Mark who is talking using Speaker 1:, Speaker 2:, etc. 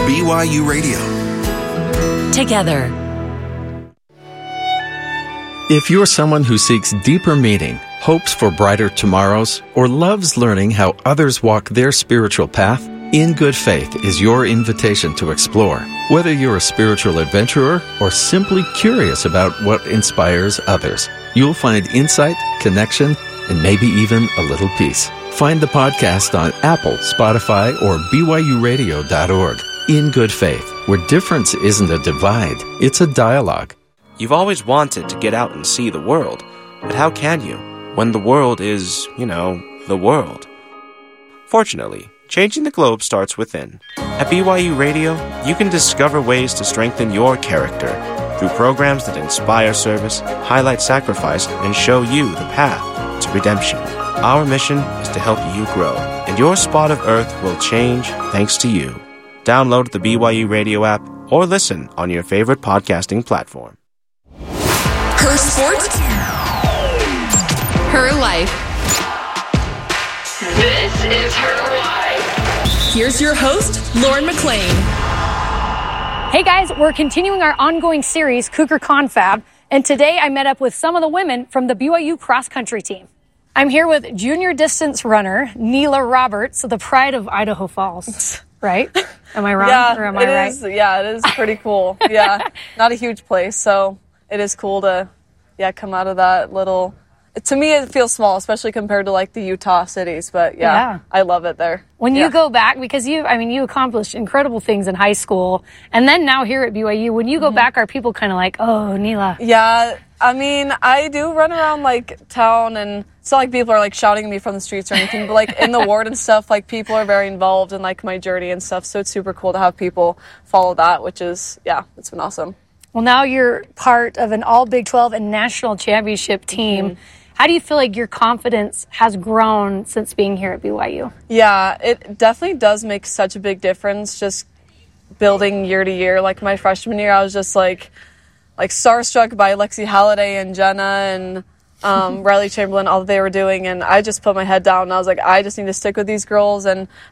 Speaker 1: BYU Radio.
Speaker 2: Together.
Speaker 3: If you're someone who seeks deeper meaning, hopes for brighter tomorrows, or loves learning how others walk their spiritual path, In Good Faith is your invitation to explore. Whether you're a spiritual adventurer or simply curious about what inspires others, you'll find insight, connection, and maybe even a little peace. Find the podcast on Apple, Spotify, or BYURadio.org. In Good Faith, where difference isn't a divide, it's a dialogue.
Speaker 4: You've always wanted to get out and see the world, but how can you when the world is, the world? Fortunately, changing the globe starts within. At BYU Radio, you can discover ways to strengthen your character through programs that inspire service, highlight sacrifice, and show you the path to redemption. Our mission is to help you grow, and your spot of earth will change thanks to you. Download the BYU Radio app or listen on your favorite podcasting platform.
Speaker 5: Her sport, her life.
Speaker 6: This is her life.
Speaker 5: Here's your host, Lauren McLean.
Speaker 7: Hey guys, we're continuing our ongoing series, Cougar Confab, and today I met up with some of the women from the BYU cross country team. I'm here with junior distance runner Neela Roberts, the pride of Idaho Falls, right? Am I wrong or am I right?
Speaker 8: It is pretty cool. Yeah, not a huge place, so it is cool to come out of that little. To me, it feels small, especially compared to like the Utah cities. But I love it there.
Speaker 7: When you go back, because you accomplished incredible things in high school, and then now here at BYU. When you go back, are people kind of like, "Oh, Neela"?
Speaker 8: Yeah, I mean, I do run around like town, and it's not like people are like shouting at me from the streets or anything. But like in the ward and stuff, like people are very involved in like my journey and stuff. So it's super cool to have people follow that, which is it's been awesome.
Speaker 7: Well, now you're part of an all Big 12 and national championship team. Mm-hmm. How do you feel like your confidence has grown since being here at BYU? Yeah,
Speaker 8: it definitely does make such a big difference just building year to year. Like my freshman year, I was just like starstruck by Lexi Halliday and Jenna and Riley Chamberlain, all that they were doing. And I just put my head down and I was like, I just need to stick with these girls and